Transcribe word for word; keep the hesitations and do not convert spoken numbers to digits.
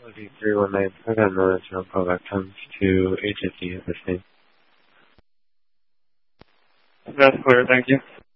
Loading three one nine, I got no answer. I'll call back comes to agency at this name. That's clear, thank you.